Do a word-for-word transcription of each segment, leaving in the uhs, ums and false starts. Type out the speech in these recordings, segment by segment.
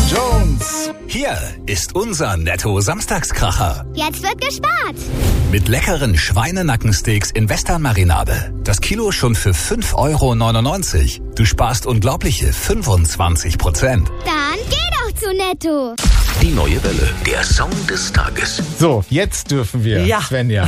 Jones. Hier ist unser Netto-Samstagskracher. Jetzt wird gespart. Mit leckeren Schweinenackensteaks in Western-Marinade. Das Kilo schon für fünf Euro neunundneunzig. Du sparst unglaubliche fünfundzwanzig Prozent. Dann geh doch zu Netto. Die neue Welle, der Song des Tages. So, jetzt dürfen wir, Ja. Svenja.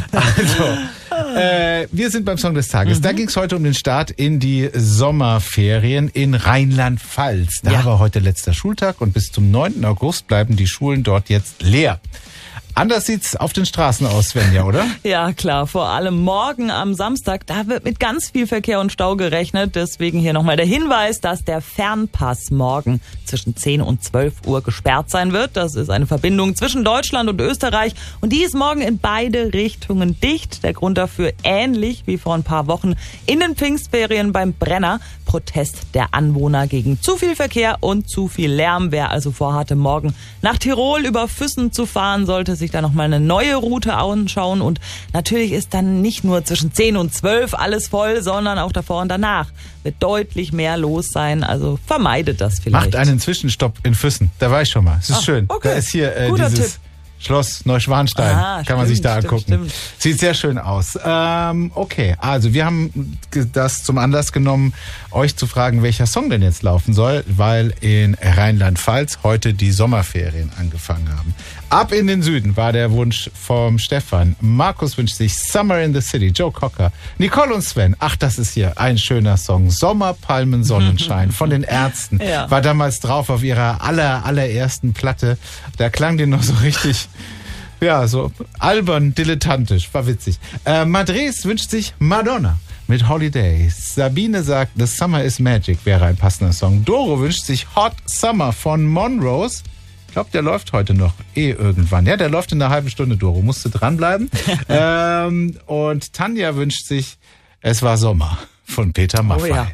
Also, äh, wir sind beim Song des Tages. Mhm. Da ging es heute um den Start in die Sommerferien in Rheinland-Pfalz. Da Ja. war heute letzter Schultag und bis zum neunten August bleiben die Schulen dort jetzt leer. Anders sieht's auf den Straßen aus, Svenja, oder? Ja, klar. Vor allem morgen am Samstag, da wird mit ganz viel Verkehr und Stau gerechnet. Deswegen hier nochmal der Hinweis, dass der Fernpass morgen zwischen zehn und zwölf Uhr gesperrt sein wird. Das ist eine Verbindung zwischen Deutschland und Österreich. Und die ist morgen in beide Richtungen dicht. Der Grund dafür ähnlich wie vor ein paar Wochen in den Pfingstferien beim Brenner. Protest der Anwohner gegen zu viel Verkehr und zu viel Lärm. Wer also vorhatte, morgen nach Tirol über Füssen zu fahren, sollte sich da nochmal eine neue Route anschauen. Und natürlich ist dann nicht nur zwischen zehn und zwölf alles voll, sondern auch davor und danach wird deutlich mehr los sein. Also vermeidet das vielleicht. Macht einen Zwischenstopp in Füssen. Da war ich schon mal. Es ist Ah, schön. okay. Da ist hier äh, Guter dieses Tipp. Schloss Neuschwanstein. Ah, Kann man sich stimmt, da stimmt, angucken. stimmt. Sieht sehr schön aus. Ähm, okay, also wir haben das zum Anlass genommen, euch zu fragen, welcher Song denn jetzt laufen soll, weil in Rheinland-Pfalz heute die Sommerferien angefangen haben. Ab in den Süden war der Wunsch vom Stefan. Markus wünscht sich Summer in the City. Joe Cocker. Nicole und Sven. Ach, das ist hier ein schöner Song. Sommer, Palmen, Sonnenschein von den Ärzten. Ja. War damals drauf auf ihrer aller, allerersten Platte. Da klang die noch so richtig, ja, so albern, dilettantisch. War witzig. Äh, Madres wünscht sich Madonna mit Holiday. Sabine sagt, The Summer is Magic wäre ein passender Song. Doro wünscht sich Hot Summer von Monrose. Ich glaube, der läuft heute noch eh irgendwann. Ja, der läuft in einer halben Stunde, Doro. Musst du dranbleiben. ähm, und Tanja wünscht sich Es war Sommer von Peter Maffay. Oh ja.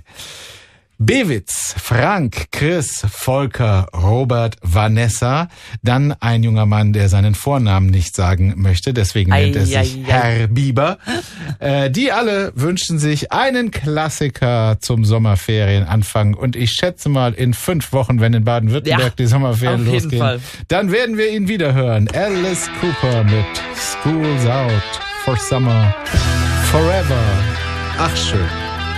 Bewitz, Frank, Chris, Volker, Robert, Vanessa. Dann ein junger Mann, der seinen Vornamen nicht sagen möchte. Deswegen nennt er sich Ei, ei, ei. Herr Bieber. Äh, die alle wünschen sich einen Klassiker zum Sommerferienanfang. Und ich schätze mal, in fünf Wochen, wenn in Baden-Württemberg Ja, die Sommerferien auf jeden losgehen, Fall. dann werden wir ihn wieder hören. Alice Cooper mit School's Out for Summer Forever. Ach, schön.